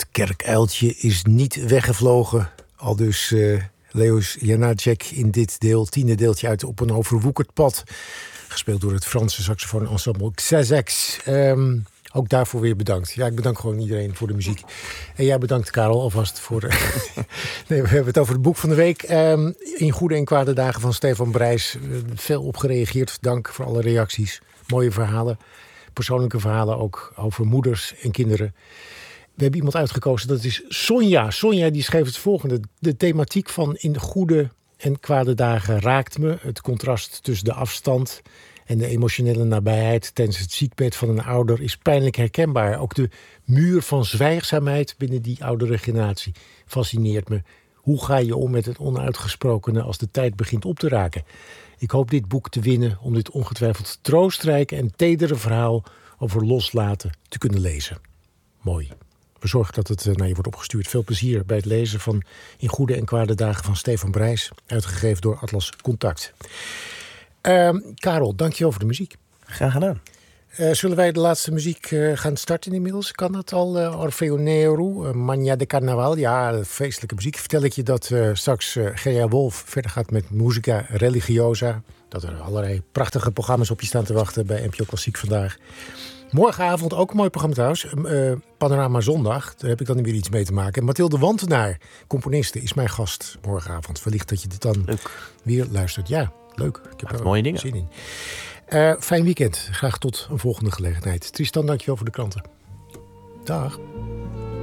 kerkuiltje is niet weggevlogen. Aldus Leos Janáček in dit tiende deeltje uit Op een overwoekerd pad. Gespeeld door het Franse saxofoon-ensemble Xazex. Ook daarvoor weer bedankt. Ja, ik bedank gewoon iedereen voor de muziek. En jij bedankt, Karel, alvast voor... Nee, we hebben het over het boek van de week. In goede en kwade dagen van Stefan Brijs. Veel op gereageerd. Dank voor alle reacties. Mooie verhalen. Persoonlijke verhalen ook over moeders en kinderen. We hebben iemand uitgekozen, dat is Sonja. Sonja die schreef het volgende. De thematiek van in goede en kwade dagen raakt me. Het contrast tussen de afstand en de emotionele nabijheid tijdens het ziekbed van een ouder is pijnlijk herkenbaar. Ook de muur van zwijgzaamheid binnen die oudere generatie fascineert me. Hoe ga je om met het onuitgesprokene als de tijd begint op te raken? Ik hoop dit boek te winnen om dit ongetwijfeld troostrijke en tedere verhaal over loslaten te kunnen lezen. Mooi. We zorgen dat het naar je wordt opgestuurd. Veel plezier bij het lezen van In goede en kwade dagen van Stefan Brijs. Uitgegeven door Atlas Contact. Karel, dankjewel voor de muziek. Graag gedaan. Zullen wij de laatste muziek gaan starten inmiddels? Kan dat al? Orfeo Nero, Maña de Carnaval. Ja, feestelijke muziek. Vertel ik je dat straks Gerja Wolf verder gaat met Musica Religiosa. Dat er allerlei prachtige programma's op je staan te wachten bij NPO Klassiek vandaag. Morgenavond ook een mooi programma trouwens. Panorama Zondag. Daar heb ik dan weer iets mee te maken. Mathilde Wantenaar, componiste, is mijn gast morgenavond. Wellicht dat je dit dan weer luistert. Ja, leuk. Ik heb er mooie dingen. Zin in. Fijn weekend. Graag tot een volgende gelegenheid. Tristan, dankjewel voor de kranten. Dag.